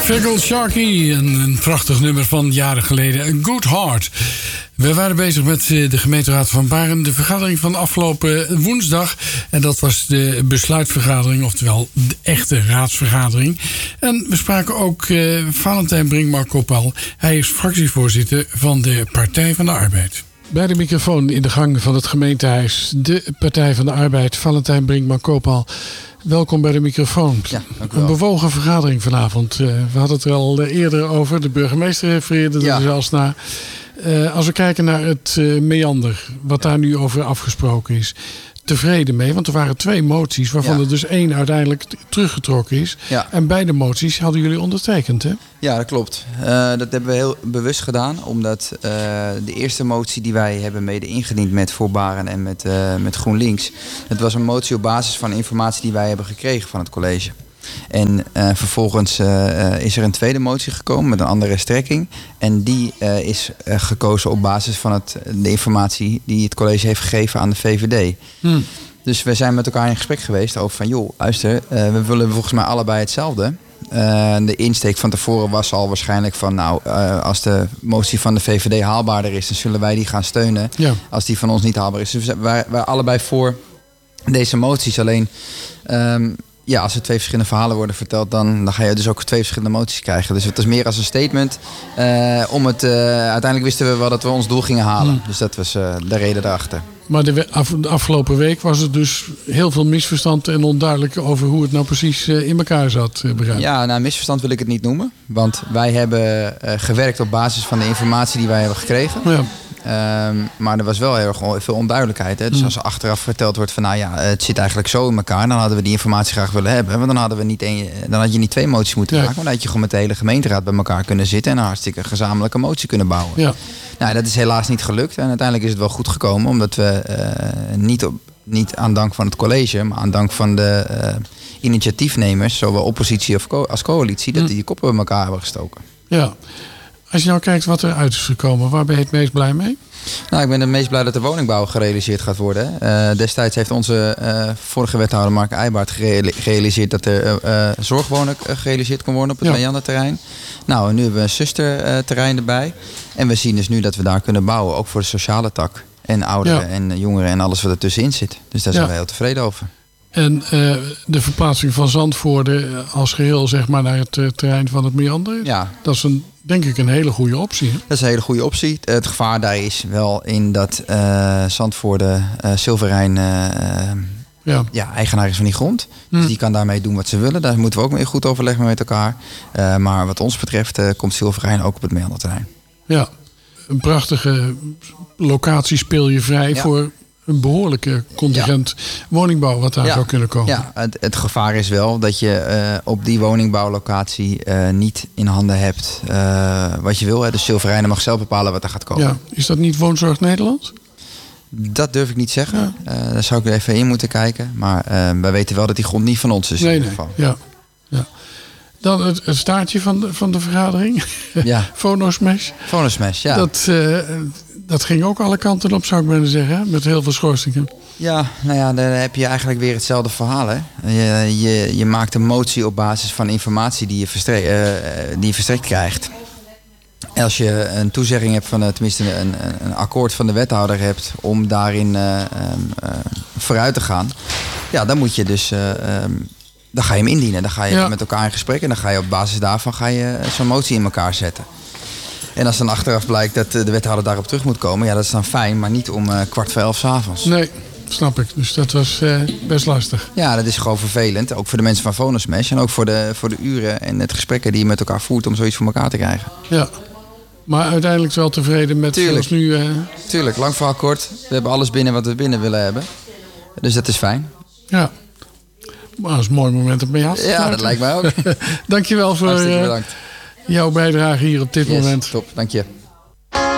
Fickle Sharky, een prachtig nummer van jaren geleden. A Good Heart. We waren bezig met de gemeenteraad van Baren. De vergadering van afgelopen woensdag. En dat was de besluitvergadering, oftewel de echte raadsvergadering. En we spraken ook Valentijn Brinkma-Koppel. Hij is fractievoorzitter van de Partij van de Arbeid. Bij de microfoon in de gang van het gemeentehuis. De Partij van de Arbeid, Valentijn Brinkma-Koppel. Welkom bij de microfoon. Ja, een bewogen vergadering vanavond. We hadden het er al eerder over. De burgemeester refereerde er zelfs naar. Als we kijken naar het meander, wat daar nu over afgesproken is. Tevreden mee, want er waren 2 moties, waarvan er dus 1 uiteindelijk teruggetrokken is. Ja. En beide moties hadden jullie ondertekend, hè? Ja, dat klopt. Dat hebben we heel bewust gedaan, omdat de eerste motie die wij hebben mede ingediend met Voor Baren en met GroenLinks. Dat was een motie op basis van informatie die wij hebben gekregen van het college. En vervolgens is er een tweede motie gekomen met een andere strekking. En die is gekozen op basis van de informatie die het college heeft gegeven aan de VVD. Dus we zijn met elkaar in gesprek geweest over van... joh, luister, we willen volgens mij allebei hetzelfde. De insteek van tevoren was al waarschijnlijk van... als de motie van de VVD haalbaarder is... dan zullen wij die gaan steunen. Ja. Als die van ons niet haalbaar is. Dus wij allebei voor deze moties. Alleen... als er 2 verschillende verhalen worden verteld... dan ga je dus ook 2 verschillende moties krijgen. Dus het is meer als een statement. Uiteindelijk wisten we wel dat we ons doel gingen halen. Dus dat was de reden daarachter. Maar de afgelopen week was er dus heel veel misverstand en onduidelijk... over hoe het nou precies in elkaar zat, begrijp ik. Ja, misverstand wil ik het niet noemen. Want wij hebben gewerkt op basis van de informatie die wij hebben gekregen... Ja. Maar er was wel heel erg veel onduidelijkheid. Hè? Dus als er achteraf verteld wordt van het zit eigenlijk zo in elkaar... dan hadden we die informatie graag willen hebben. Want dan had je niet 2 moties moeten maken... maar dan had je gewoon met de hele gemeenteraad bij elkaar kunnen zitten... en een hartstikke gezamenlijke motie kunnen bouwen. Ja. Nou, dat is helaas niet gelukt. En uiteindelijk is het wel goed gekomen... omdat we niet aan dank van het college... maar aan dank van de initiatiefnemers... zowel oppositie als coalitie... dat die koppen bij elkaar hebben gestoken. Ja. Als je nou kijkt wat eruit is gekomen, waar ben je het meest blij mee? Nou, ik ben het meest blij dat de woningbouw gerealiseerd gaat worden. Destijds heeft onze vorige wethouder Mark Eibaert gerealiseerd... dat er zorgwoning gerealiseerd kon worden op het Meanderterrein. Nou, en nu hebben we een zusterterrein erbij. En we zien dus nu dat we daar kunnen bouwen, ook voor de sociale tak. En ouderen en jongeren en alles wat er tussenin zit. Dus daar zijn we heel tevreden over. En de verplaatsing van Zandvoorde als geheel zeg maar naar het terrein van het Meander... Ja. Dat is denk ik een hele goede optie. Hè? Dat is een hele goede optie. Het gevaar daar is wel in dat Zandvoorde Silverijn eigenaar is van die grond. Dus die kan daarmee doen wat ze willen. Daar moeten we ook mee goed overleggen met elkaar. Maar wat ons betreft komt Silverijn ook op het Meanderterrein. Ja, een prachtige locatie speel je vrij voor... een behoorlijke contingent woningbouw wat daar zou kunnen komen. Ja, het gevaar is wel dat je op die woningbouwlocatie niet in handen hebt wat je wil. De Silverijnen mag zelf bepalen wat er gaat komen. Ja. Is dat niet Woonzorg Nederland? Dat durf ik niet zeggen. Ja. Daar zou ik er even in moeten kijken. Maar wij weten wel dat die grond niet van ons is in ieder geval. Ja. Ja. Dan het staartje van de vergadering. Ja. Fonosmesh. Fonosmesh, ja. Dat ging ook alle kanten op, zou ik bijna zeggen, hè? Met heel veel schorsingen. Ja, dan heb je eigenlijk weer hetzelfde verhaal. Hè? Je maakt een motie op basis van informatie die je verstrekt krijgt. Als je een toezegging hebt tenminste een akkoord van de wethouder hebt om daarin vooruit te gaan, dan moet je dus dan ga je hem indienen. Dan ga je met elkaar in gesprek en dan ga je op basis daarvan zo'n motie in elkaar zetten. En als dan achteraf blijkt dat de wethouder daarop terug moet komen... dat is dan fijn, maar niet om 11:15 s'avonds. Nee, snap ik. Dus dat was best lastig. Ja, dat is gewoon vervelend. Ook voor de mensen van Fonosmesh. En ook voor de uren en het gesprekken die je met elkaar voert... om zoiets voor elkaar te krijgen. Ja, maar uiteindelijk wel tevreden met zoals nu... Tuurlijk, lang verhaal kort. We hebben alles binnen wat we binnen willen hebben. Dus dat is fijn. Ja. Maar dat is een mooi moment om mee af te sluiten. Ja, dat lijkt mij ook. Dankjewel voor... Hartstikke bedankt. Jouw bijdrage hier op dit moment. Top, dank je.